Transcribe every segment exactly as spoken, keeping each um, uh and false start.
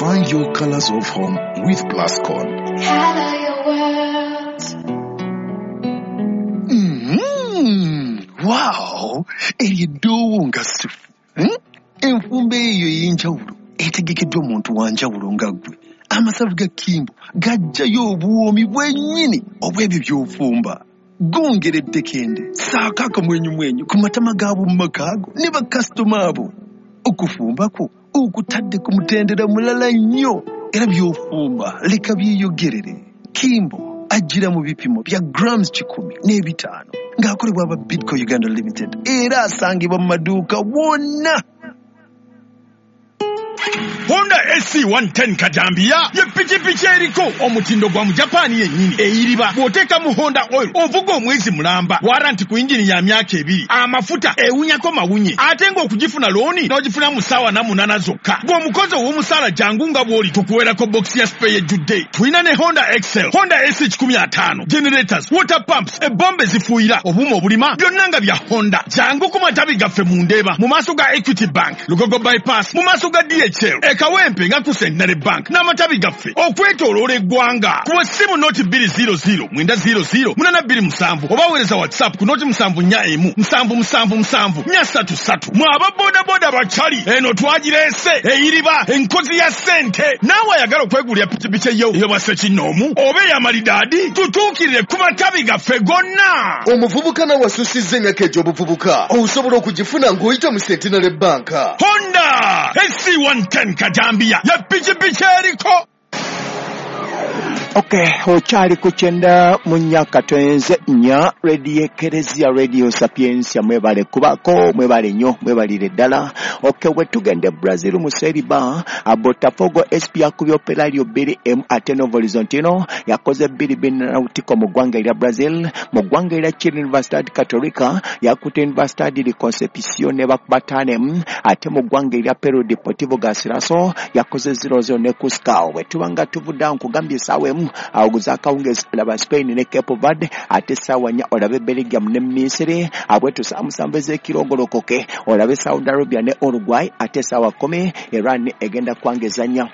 Find your colors of home with Plascon. Color your world. Mm-hmm. Wow! Erido nga sufu. Hmm? Enfumbe eyo y'enjawulo etegekeddwa omuntu wa njawulo nga ggwe. Amasavu ga Kimbo gajjayo obuwoomi bwennyini obw'ebyo by'ofumba. Gongeredde kende saako akamwenyu mwenyu ku matama gaabo mu makaago ne bakasitoma abo. Okufumba kwo okutadde ku mutendera mulala nnyo era by'ofumba leka byeyogerere. Kimbo ajjira mu bipimo bya grams kikumi n'ebitaano ng'akolebwa aba Bidco Uganda Limited era asangibwa mu maduuka wonna. Honda S C one ten Kajambia ye pichipichi eriko omutindo gwa mu Japan yennyini eyiriba bw'oteeka mu Honda oil ovuga omwezi mulamba warranty ku engine ya myaka ebiri amafuta ewunyako mawunye ate ng'okugifuna looni n'ogifuna mu ssaawa na munaana zokka ng'omukozi ow'omusaala jangu nga bw'oli tukuweerako box ya spare ejjudde. Tulina ne Honda Excel, Honda S C one fifty, generators, water pumps, ebbombe zifuuyira obuuma obulima byonna nga bya Honda. Jangu ku matabi gaffe mu Ndeeba mu maaso ga Equity Bank, Lugogo bypass mu maaso ga D H L, Ekawempe nga ku Centenary Bank n'amatabi gaffe okwetooloola eggwanga. Ku ssimu noti bbiri zero zero mwenda zero zero munaana bbiri musanvu oba weereza WhatsApp ku noti musanvu nnya emu musanvu musanvu musanvu nnya ssatu ssatu. Mwe ababoodaboda bakyali eno twagireese eyiriba enkozi ya ssente. Naawe ayagala okwegulira pikipiki eyo eyo bassekinnoomu oba ey'amalidaadi tutuukirire ku matabi gaffe gonna. Omuvubuka nawe asusizza emyaka egy'obuvubuka osobola okugifuna ng'oyita mu Centenary Bank. Honda S C one ten Kajambia ya pichipichi eriko. Okay, ochali kuchenda munyaka twenze nya radio Ekeresia Radio Sapiensia mwebale kubako mwebale nyo mwebalire ddala. Okay, wetugende Brazil mu Serie B Botafogo S P akubye Operario bbiri M Ateno Horizontino yakoze bbiri Nautico mu ggwanga lya Brazil. Mu ggwanga lya Chile Universidad Católica yakute Universidad de Concepción ne bakubatanem ate mu ggwanga lya Peru Deportivo Garcilaso yakoze zero zero ne Cusco. Wetubanga tuvuda nkugambye sawe awuguza akawungezi laba Spain ne Cape Verde ate sawanya olabe Belgium ne Misiri abwetu samusambeze kirongolokoke olabe Saudi Arabia ne Uruguay ate sawa kome Iran egenda kwangezanya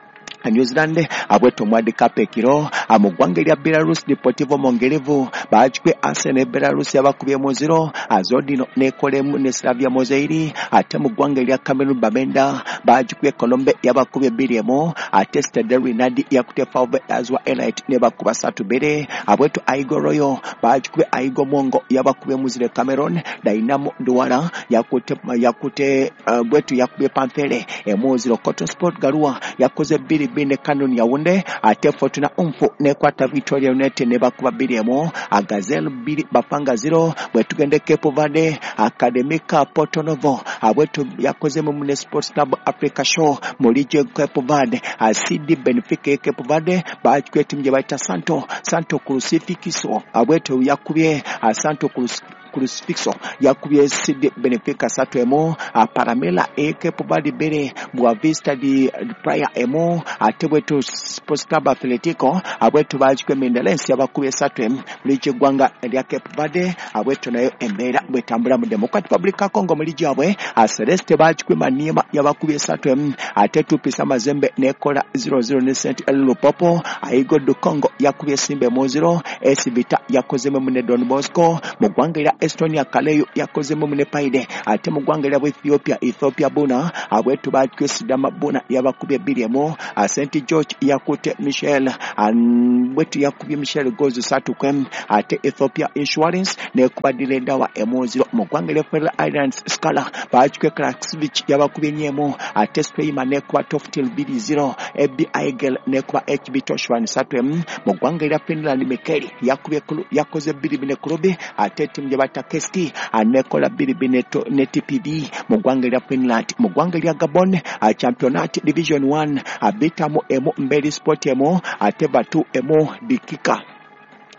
New Zealand abwetu mwadi kape kiro amugwange lya Belarus Deportivo Mongelevo bachwe Arsenal Belarus yabakubye muziro azodino ne kolemu ne Slavia Mozairi ate mugwange lya Cameroon Bamenda bachwe Colombe yabakubye biremo ate Stade Renard yakute Fave azwa Elite ne bakuba satu bere abwetu Aigo Royo bachwe Aigo Mongo yabakubye muzire Cameroon Dynamo Douala yakute yakute uh, bwetu yakubye Pampele emuziro Cotton Sport Garua yakoze biri bine Canon Yaounde ate Fortuna Umfu ne kwata Victoria United ne bakuba biremo Agazel biri bapanga zero bwetugende Cape Verde Academica Porto Novo abwetu yakoze mu Mune Sports Club Africa Show mulije Cape Verde asidi Benfica Cape Verde bachwe timje baita Santo Santo Crucifixo abwetu yakubye Santo Crucifixo Crucifixo yakubye Sidi Benfica satu emo Paramela e Cape Verde bere Boa Vista di Praia emo atebwetu Sports Club Atletico abwetu bachwe Mendelensi yabakubye satu em lije gwanga lya Cape Verde abwetu nayo embera bwetambula mu Democratic Republic of Congo mulije abwe Celeste bachwe Maniema yabakubye satu em ate tupisa Mazembe nekola zero zero ne Saint Lupopo Aigo du Congo yakubye Simbe mo zero Esibita yakoze mu ne Don Bosco mu gwanga lya Estonia Kaleyo yakoze mu ne Paide ate mu gwanga lya Ethiopia Ethiopia Buna abwetu bachwe Sidama Buna yabakubye biremo Saint George yakute Michel anbwetu yakubye Michel gozu satu kwem ate Ethiopia Insurance ne kubadile dawa emoziro mu gwanga lya Faroe Islands Scala bachwe Kraksvich yabakubye nyemo ate Speyma ne kwa Toftil biri zero F B I Girl ne kwa H B Toshwan satu em mu gwanga lya Finland Mekeli yakubye yakoze biri bine kurobe ate timje bata Keski anekola biri bine ne T P D mu gwanga lya Finland mu gwanga lya Gabon a Championat Division one abita mo emo mbeli sport emo ate batu emo dikika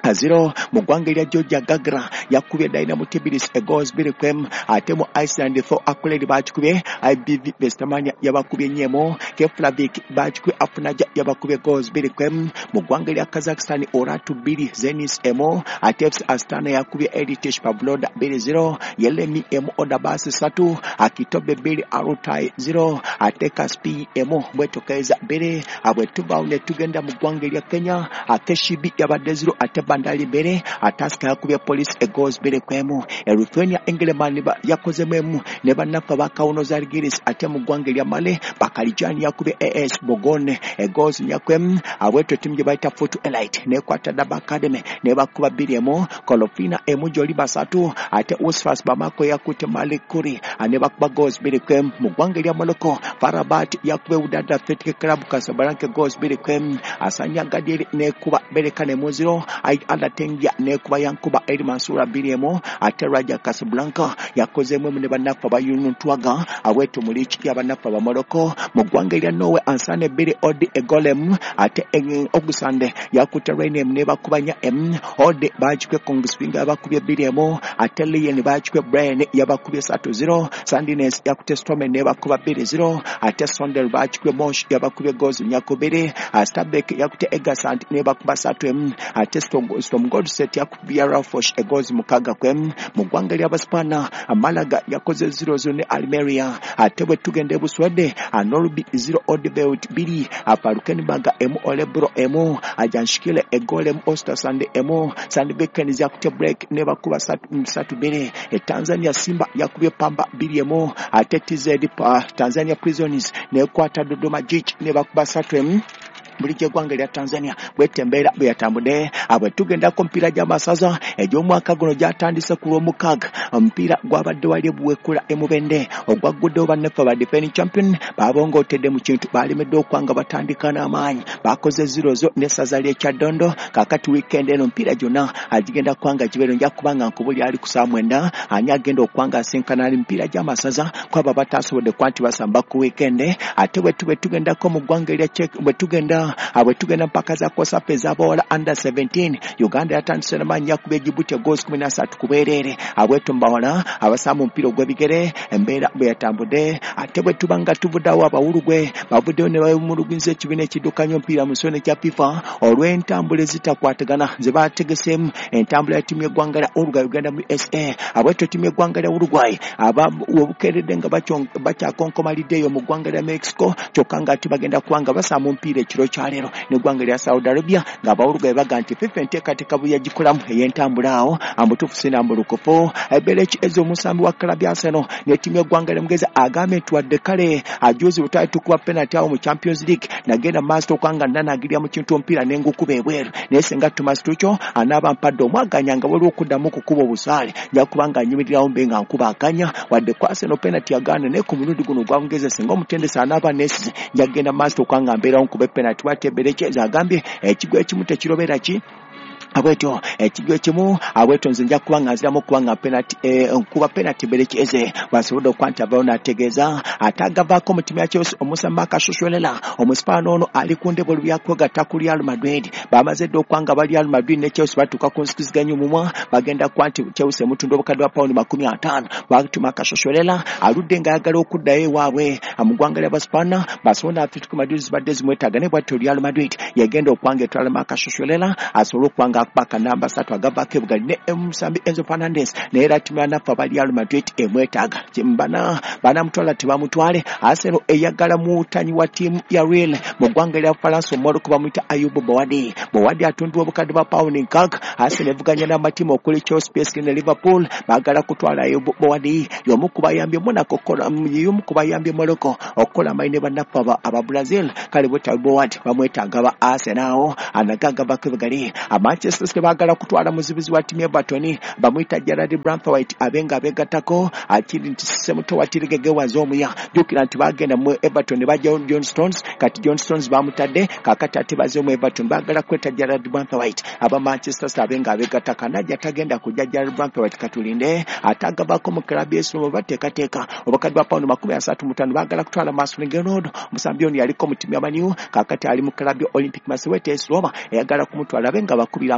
zero mu ggwanga erya Georgia Gagra yakubye Dynamo Tbilisi egoals bbiri kwemu ate mu Iceland Thor Akuleli bakikubye I B V Bestamania yabakubye nyemo Keflavik bakikubye Afunaja yabakubye goals bbiri kwemu mu ggwanga erya Kazakhstan Oratu bbiri Zenit emo ate F C Astana yakubye Elitesh Pavloda bbiri zero Yelemi emo Odabasi satu Akitobe bbiri Arutai zero ate Kaspi emo Bwetokeza bbiri abwetuva ne tugenda mu ggwanga erya Kenya Akeshibi yabadde zero ate Bandali bbiri Ataska yakubye Police egoals bbiri kwemu Lithuania Engleman yakoze memu ne bannafa bakawuno Zalgiris ate mu ggwanga erya Male Bakalijani yakubye A S Bogone egoals nyakwemu abweto timu gye bayita Futu Elite ne kwata Daba Academy ne bakuba bbiri emu Kolofina emu Joli basatu ate Usfas Bamako yakute Malik Kuri ane bakuba goals bbiri kwemu mu ggwanga erya Morocco Farabat yakubye Wydad Athletic Club Casablanca goals bbiri kwemu Asanya Gadir ne kuba Berekane mu zero Ai Alatengia ne kuba yankuba Eri Mansura bbiri emu ate Raja Casablanca yakoze mwe ne bannafa bayununtwaga abweto muliki y'abannafa ba Morocco mu ggwanga erya Norway Ansane bbiri Odi egolem ate Ogusande yakute Rainem ne bakubanya em Ode bakikwe Kongspinga yabakubye bbiri emu ate Lyon bakikwe Brian yabakubye satu zero Sandines yakute Storm ne bakuba bbiri zero ate Sondel bakikwe Mosh yabakubye goals nyakubiri Stabek yakute Egasant ne bakuba satu em ate Storm Godset yakubye Rafosh egoals mukaga kwem mu ggwanga erya Baspana Malaga yakoze zero zero ne Almeria ate bwe tugende Buswede Anorbi zero Odebelt bbiri Aparukenbaga emu Olebro emu Ajanshikile egole mu Ostersund emu Sandbekens yakute break ne bakuba satu satu bbiri e Tanzania Simba yakubye Pamba bbiri emu ate T Z pa Tanzania Prisons ne kwata Dodoma Jiji ne bakuba satu emu Bulije gwanga lya Tanzania bwetembera bweyatambudde abwe tugenda ku mpira gy'amasaza egy'omwaka guno gyatandise ku lw'omukaaga omupiira gwabadde wali buwekula emubende ogwagguddewo bannafe ba defending champion baabongootedde mu kintu baalemedde okwanga batandika n'amaanyi bakoze zero zo n'essaza ly'ekyaddondo kaakati weekend eno omupiira gyonna agigenda kwanga kibeero nja kubanga nkubuli ali ku saa mwenda ani agenda okwanga asinkana ali mpira gy'amasaza kwaba bataasobodde kwanti basamba ku weekend ate bwe tube tugendako mu ggwanga erya bwe tugenda abwe tugenda mpaka za kosape z'abawala under seventeen Uganda yatandise n'amaanyi yakubye Djibouti goals kumi na ssatu ku bwereere abwetu mbawala abasaamu omupiira ogw'ebigere embeera bwe yatambudde ate bwe tuba nga tuvuddewo abawulugwe bavuddeyo ne bamulugunza ekibiina ekiddukanya omupiira mu kisone kya FIFA olw'entambula ezitakwatagana ze baategeseemu entambula ya ttiimu y'eggwanga lya Uruguay Uganda mu U S A abwetu ttiimu y'eggwanga lya Uruguay obukeeredde nga bakyakonkomaliddeeyo mu ggwanga lya Mexico kyokka ng'ate bagenda kubanga basaamu omupiira ekiro kyaleero n'eggwanga lya Saudi Arabia ng'abawulugwe baga nti FIFA enteekateeka bwe yagikolamu ey'entambula awo amutuufu sinambulukufu Ebeleki Eze omusambi wa klabu ya Arsenal ne ttiimu y'eggwanga lya Mugeza agambye nti wadde kale ajuzi butali tukuba penalty awo mu Champions League nagenda maaso okwanga nanaagirya mu kintu omupiira n'engukuba ebweru naye singa Thomas Tuchel anaaba mpadde omwaganya nga waliwo okuddamu okukuba obusaale nja kubanga anyimirirawo mbe nga nkuba akanya wadde ku Arsenal penalty agaana naye ku mulundi guno gwa Mugeza singa omutendesi anaaba neesize nja kugenda maaso okwanga mbeerawo nkuba penalty bw'ate Ebeleki Eze agambye ekigo ekimu tekirobera ki abweto ekigo ekimu abweto nze nja kuba nga nziramu okuba nga penalty nkuba penalty Ebeleki Eze bwasobodde okwanta bawo n'ategeeza ate agavaako mu ttiimu ya Chelsea Omusa Makashosholela omuspaano ono ali ku ndebo lyakwegatta ku Real Madrid bamaze dde okwanga ba Real Madrid ne Chelsea batuuka ku nsikiziganya omumwa bagenda kuba nti Chelsea emutunda obukadde bwa pawundi makumi ataano bwatu Makashosholela aludde ng'ayagala okuddayo ewaabwe mu ggwanga ly'Abaspaana Barcelona Atletico Madrid zibadde zimwetaaga ne bwatyo Real Madrid yagenda okwanga etwala Makashosholela asobole okwanga baka namba satu agavako ebugali ne omusambi Enzo Fernandez neera ttiimu yanafa ba Real Madrid emwetaaga bana banamutwala tebamutwale Arsenal eyagala mutanyi wa ttiimu ya Real mu ggwanga lya Faransa Morocco bamuyita Ayubu Bowadi Bowadi atundibwa obukadde bwa pawundi nkaaga Arsenal evuganya n'amatiimu okuli Chelsea P S G ne Liverpool baagala kutwala Ayubu Bowadi y'omu ku bayambye Monaco y'omu ku bayambye Morocco okukola amaanyi ne bannafa aba Brazil kale bweta Bowadi bamwetaaga ba Arsenal anagagavako ebugali Manchester City baagala kutwala muzibizi wa ttiimu y'Everton bamuyita Gerard Branthwaite abenga abeegattako akiri nti Semuto watirigege waze omuya jjukira nti baagenda mu Everton ne bajjayo John Stones kati John Stones bamutadde kaakati ate baze mu Everton baagala kweta Gerard Branthwaite aba Manchester City abenga abeegattako najja tagenda kujja Gerard Branthwaite katulinde ate agavaako mu klabu y'Essomo bateekateeka obukadde bwa pawundi makumi asatu mu ttaano baagala kutwala Mason Greenwood omusambi ono yaliko mu ttiimu ya Man U kaakati ali mu klabu ya Olympic Marseille Roma eyagala kumutwala abenga bakubira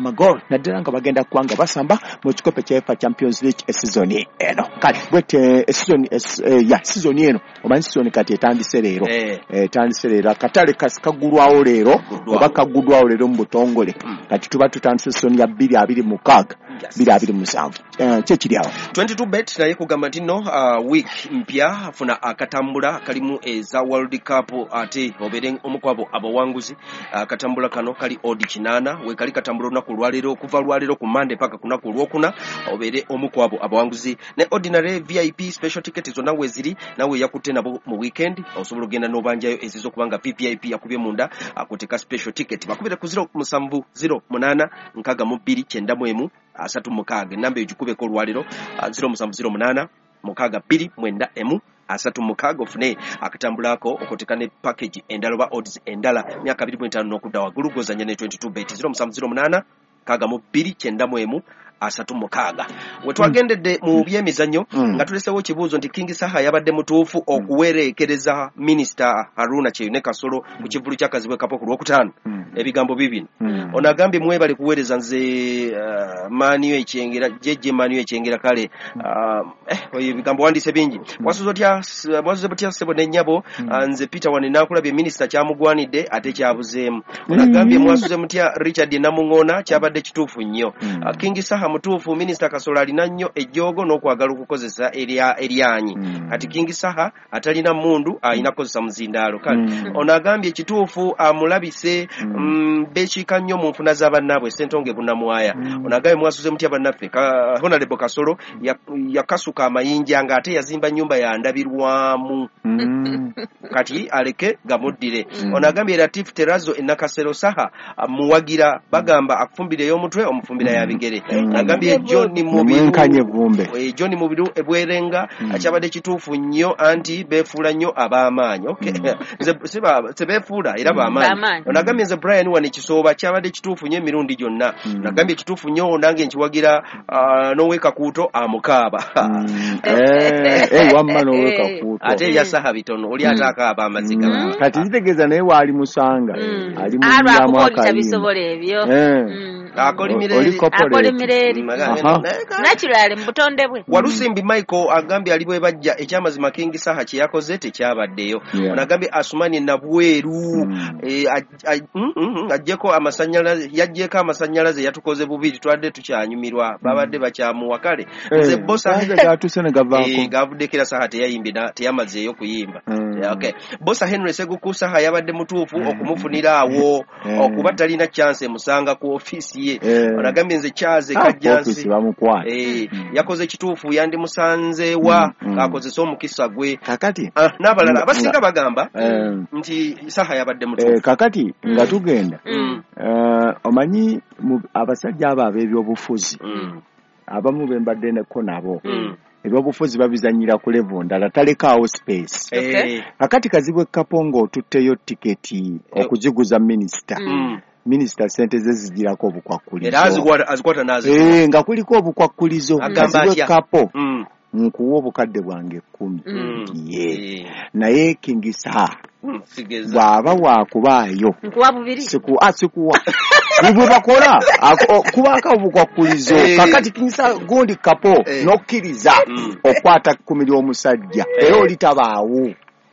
amagol naddala nga bagenda kuwanga basamba mu kikopo kya UEFA Champions League season eno kale bwete season ya season eno omanyi season kati etandise leero etandise leero akatale kasikagulwawo leero oba kaguddwawo leero mu butongole kati tuba tutandise season ya bbiri abiri mukaaga bbiri abiri musanvu kye kiri awo twenty-two bet naye kugamba nti no uh, week mpya afuna akatambula kalimu eza World Cup ate obere omukwabo abawanguzi akatambula kano kali odi kinana we kali katambula olunaku lwalero okuva lwalero ku Monday paka kunaku lwokuna obere omukwabo abawanguzi ne ordinary V I P special ticket zonna weziri nawe yakutte nabo mu weekend osobola ogenda n'obanjayo ezizo kubanga V V I P yakubye munda akuteka special ticket bakubira ku zero musanvu zero munana nkaga mu bbiri kyenda mu emu asatu mukaaga namba ejikubeko olwaliro zero musanvu zero munana mukaaga bbiri mwenda emu asatu mukaaga ofune akatambulako okoteka ne package endala oba odds endala myaka abiri mu etaano n'okudda waggulu gozanya ne twenty-two bet zero musanvu zero munana kaaga mu bbiri kyenda mu emu asatu mukaaga wetwagendedde mu byemizannyo nga tulesewo kibuuzo nti King Saha yabadde mutuufu okuwerekereza Minister Haruna Kyeyune Kasolo ku kivulu ky'akazibwe kapo ku lwokutaano ebigambo bibino ono agambye mwebale kuweereza nze uh, Manuel Ekyengera jeje Manuel Ekyengera kale uh, eh ebigambo wandise bingi wasuzo tya wasuzo butya sebo nenyabo nze Peter Waninakulabye Minister kyamugwanidde ate kyabuzeemu ono agambye mwasuze mutya Richard Namungona kyabadde kituufu nnyo uh, King Saha mutuufu Minister Kasolo alina nnyo ejjogo n'okwagala okukozesa erya eryanyi mm. kati King Saha atalina mundu alina kozesa muzindaalo kale mm. ono agambye ekituufu amulabise mm. mm, bekiika nnyo mu nfuna z'abannaabwe Ssentonge Bunamwaya mm. ono agambye mwasuze mutya bannaffe ka, Honorable Kasolo yakasuka ya amayinja ng'ate yazimba nnyumba ya ndabirwamu mm. kati aleke gamuddire mm. ono agambye Latif Terazo enakasero Saha muwagira bagamba akufumbireyo omutwe omufumbira mm. ya bigere mm. agambye John Mubiru nkanye vumbe e John Mubiru ebwerenga mm. achabade kituufu nnyo anti befuula nnyo ab'amaanyi okay ze mm. seba sebefuula era b'amaanyi onagambye nze Brian wani kisoba cyabade kituufu nnyo emirundi gyonna mm. nagambye kituufu nnyo nange nkiwagira uh, n'oweka kuuto amukaaba mm. eh eh wamma n'oweka kuuto ate ya Saha bitono oli ataka abamaziga mm. kati ntegeza naye wali musanga mm. ali mu ya mwaka tabisobole ebyo eh mm. akolimireri akolimireri naturally mbutonde bwe Walusimbi Michael agambye alibwe bajja ekyamazima King Saha kye yakoze tekyabaddeyo yeah. onagambye Asumani Nabweru mm. e, ajjeko amasanyalaze yajjeko amasanyalaze yatukoze bubiri twadde tukyanyumirwa mm. babadde bakyamu wakale nze hey, bosa gatusene gavako e, gavudde kira Saha teyayimbira teyamazeeyo kuyimba mm. okay bosa Henry Seguku Saha yabadde mutuufu mm. okumufunira awo mm. okuba talina chance musanga ku office ye mm. onagambye nze Chaze Kajjansi eh mm. yakoze kituufu yandi musanze wa mm. akozesa omukisa gwe kakati ah, nabalala abasinga bagamba mm. nti Saha yabadde mutuufu eh, kakati mm. nga tugenda mm. uh, omanyi abasajja abo ab'ebyobufuzi mm. abamu bembadde neko nabo mm. ebyobufuzi babizanyira ku level ndala talekaawo space okay. kakati kazibwe kapongo otutteyo tiketi okuziguza Minister mm. Minister sente ze zijirako obukwakulizo era azigwata azigwata nazo eh nga kuliko obukwakulizo azibwe kapo mm. nkuwo obukadde bwange kumi mm. ye naye King Saha mm. bwaba wakubaayo nkuwa bubiri siku asikuwa nibwe bakola kubaka obukwakulizo kakati King Saha gondi kapo eh. nokkiriza mm. okwata kumi ly'omusajja eh. era olitabaawo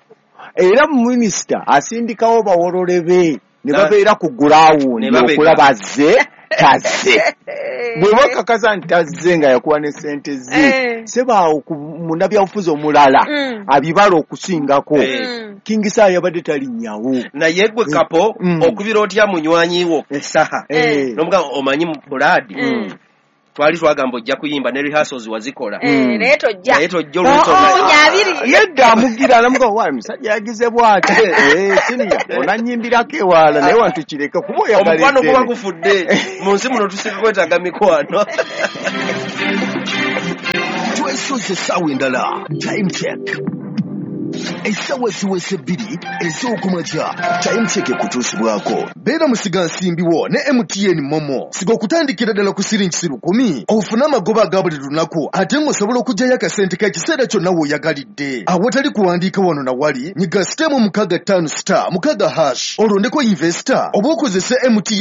era Minister asindikawo bawololebe ne babeera ku ground okulaba ze taze bwe bakakaza ntaze nga yakuwa ne sente ze eh. seba munabyabufuzi omulala mm. abibala okusingako mm. King Saha yabadde talinnyawo naye gwe kapo mm. okubira otya munywanyiwo Saha eh. nomuga omanyi buladi mm. twali twagamba ojja kuyimba ne rehearsals wazikola eh naye tojja naye tojja olwensonga nyabiri nedda amugira namuga wa musajja yagize bwati eh siniya onanyimbirako ewala naye wantukireke kuba oyagala omukwano kuba gufudde mu nsi muno tusika kwetaaga mikwano twesoze essaawa endala time check essaawa ziwese bbiri ez'okumakya time check ekutuusibwako beera musiga nsimbiwo ne M T N Momo siga okutandikira ddala ku siringi lukumi ofuna amagoba aga buli lunaku ate ng'osobola okugyayo akasente k'ekiseera kyonna w'oyagalidde awatali kuwandiika wano na wali nyiga sitemu mukaaga ttaano star mukaaga hash olondeko investor oba okozese M T